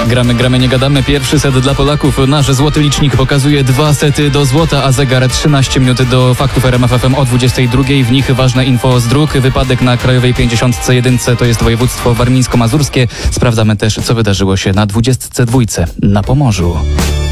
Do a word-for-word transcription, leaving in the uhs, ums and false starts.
Gramy, gramy, nie gadamy. Pierwszy set dla Polaków. Nasz złoty licznik pokazuje dwa sety do złota, a zegar trzynaście minut do faktów R M F F M o dwudziestej drugiej. W nich ważne info z dróg. Wypadek na Krajowej pięćdziesiątce jeden to jest województwo warmińsko-mazurskie. Sprawdzamy też, co wydarzyło się na dwudziestce dwójce na Pomorzu.